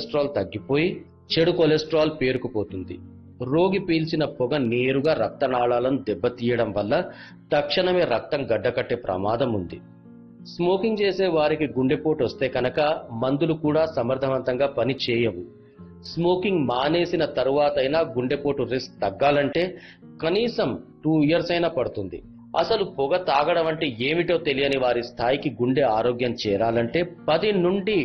Cholesterol తగ్గిపోయి చెడు cholesterol పేరుకుపోతుంది. రోగి పీల్చిన పొగ నేరుగా రక్తనాళాలను దెబ్బతీయడం వల్ల తక్షణమే రక్తం గడ్డకట్టే ప్రమాదం ఉంది. స్మోకింగ్ చేసే వారికి గుండెపోటు వస్తే కనుక మందులు కూడా సమర్థవంతంగా పని చేయవు. స్మోకింగ్ మానేసిన తరువాతైనా గుండెపోటు రిస్క్ తగ్గాలంటే కనీసం 2 years అయినా పడుతుంది. అసలు పొగ తాగడం అంటే ఏమిటో తెలియని వారి స్థాయికి గుండె ఆరోగ్యం చేరాలంటే 10 నుండి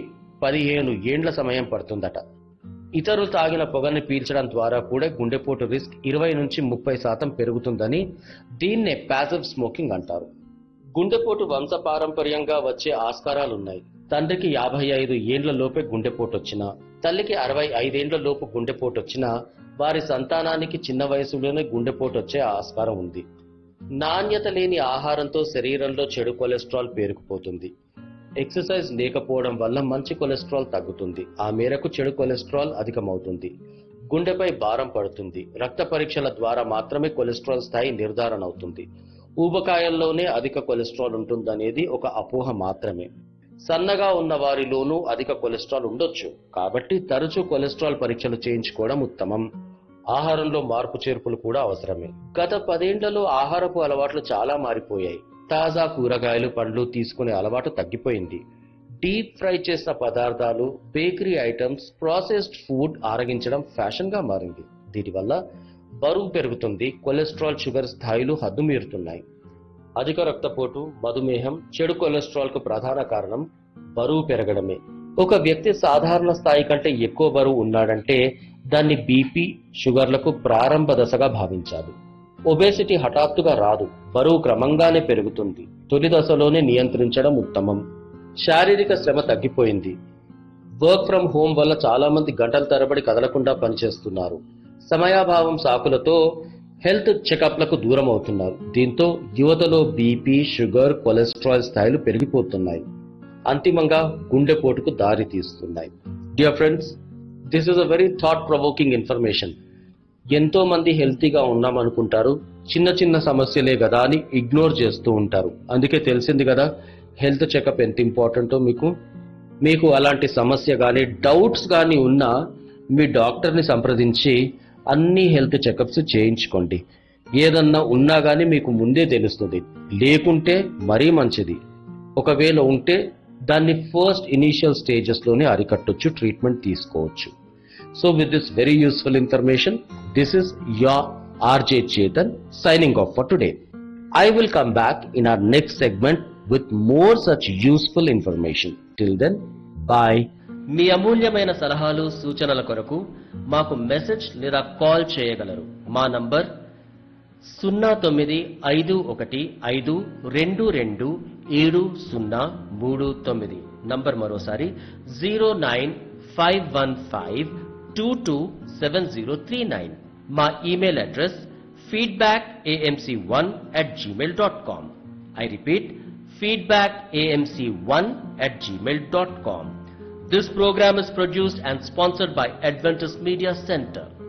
15 ఏండ్ల సమయం పడుతుందట. ఇతరులు తాగిన పొగని పీల్చడం ద్వారా కూడా గుండెపోటు రిస్క్ 20 నుంచి 30% పెరుగుతుందని దీన్నే ప్యాసివ్ స్మోకింగ్ అంటారు. గుండెపోటు వంశపారంపర్యంగా వచ్చే ఆస్కారాలున్నాయి. తండ్రికి 55 ఏండ్ల లోపే గుండెపోటు వచ్చినా, తల్లికి 65 ఏండ్ల లోపు గుండెపోటు వచ్చినా వారి సంతానానికి చిన్న వయసులోనే గుండెపోటు వచ్చే ఆస్కారం ఉంది. నాణ్యత లేని ఆహారంతో శరీరంలో చెడు కొలెస్ట్రాల్ పేరుకుపోతుంది. ఎక్సర్సైజ్ లేకపోవడం వల్ల మంచి కొలెస్ట్రాల్ తగ్గుతుంది. ఆ మేరకు చెడు కొలెస్ట్రాల్ అధికమవుతుంది. గుండెపై భారం పడుతుంది. రక్త పరీక్షల ద్వారా మాత్రమే కొలెస్ట్రాల్ స్థాయి నిర్ధారణ అవుతుంది. ఊబకాయంలోనే అధిక కొలెస్ట్రాల్ ఉంటుందనేది ఒక అపోహ మాత్రమే. సన్నగా ఉన్న వారిలోనూ అధిక కొలెస్ట్రాల్ ఉండొచ్చు. కాబట్టి తరచూ కొలెస్ట్రాల్ పరీక్షలు చేయించుకోవడం ఉత్తమం. ఆహారంలో మార్పు చేర్పులు కూడా అవసరమే. గత 10 ఏండ్లలో ఆహారపు అలవాట్లు చాలా మారిపోయాయి. తాజా కూరగాయలు, పండ్లు తీసుకునే అలవాటు తగ్గిపోయింది. డీప్ ఫ్రై చేసిన పదార్థాలు, bakery items, processed food ఆరగించడం fashion గా మారింది. దీనివల్ల బరువు పెరుగుతుంది. కొలెస్ట్రాల్, షుగర్ స్థాయిలు హద్దుమీరుతున్నాయి. అధిక రక్తపోటు, మధుమేహం, చెడు కొలెస్ట్రాల్ కు ప్రధాన కారణం బరువు పెరగడమే. ఒక వ్యక్తి సాధారణ స్థాయి కంటే ఎక్కువ బరువు ఉన్నాడంటే దాన్ని బీపీ, షుగర్లకు ప్రారంభ దశగా భావించాలి. ఒబేసిటీ హఠాత్తుగా రాదు, బరువు క్రమంగానే పెరుగుతుంది. తొలి దశలోనే నియంత్రించడం ఉత్తమం. శారీరక శ్రమ తగ్గిపోయింది. వర్క్ ఫ్రం హోమ్ వల్ల చాలా మంది గంటల తరబడి కదలకుండా పనిచేస్తున్నారు. సమయాభావం సాకులతో హెల్త్ చెకప్లకు దూరం అవుతున్నారు. దీంతో యువతలో బీపీ, షుగర్, కొలెస్ట్రాల్ స్థాయిలు పెరిగిపోతున్నాయి. అంతిమంగా గుండెపోటుకు దారి తీస్తున్నాయి. Dear friends, this is a very thought provoking information. ఎంతో మంది హెల్తీగా ఉన్నామనుకుంటారు, చిన్న చిన్న సమస్యలే కదా అని ఇగ్నోర్ చేస్తూ ఉంటారు. అందుకే తెలిసింది కదా హెల్త్ చెకప్ ఎంత ఇంపార్టెంటో. మీకు అలాంటి సమస్య కానీ డౌట్స్ కానీ ఉన్నా మీ డాక్టర్ని సంప్రదించి అన్ని హెల్త్ చెకప్స్ చేయించుకోండి. ఏదన్నా ఉన్నా కానీ మీకు ముందే తెలుస్తుంది. లేకుంటే మరీ మంచిది. ఒకవేళ ఉంటే దాన్ని ఫస్ట్ ఇనీషియల్ స్టేజెస్ లోనే అరికట్టొచ్చు, ట్రీట్మెంట్ తీసుకోవచ్చు. So with this very useful information, this is your RJ Chetan signing off for today. I will come back in our next segment with more such useful information. Till then, bye. మీ అమూల్యమైన సలహాలు, సూచనల కొరకు మాకు message లేదా call చేయగలరు. మా number 0951522739. Number మరోసారి 09515227039. మా email address feedbackamc1@gmail.com. I repeat, feedbackamc1@gmail.com. This program is produced and sponsored by Adventist Media Center.